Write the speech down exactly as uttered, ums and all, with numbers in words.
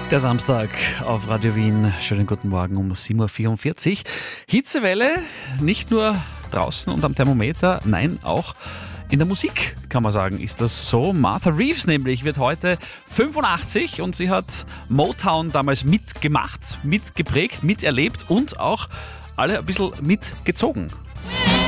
Der Samstag auf Radio Wien. Schönen guten Morgen um sieben Uhr vierundvierzig. Hitzewelle, nicht nur draußen und am Thermometer, nein, auch in der Musik, kann man sagen, ist das so. Martha Reeves nämlich wird heute fünfundachtzig und sie hat Motown damals mitgemacht, mitgeprägt, miterlebt und auch alle ein bisschen mitgezogen.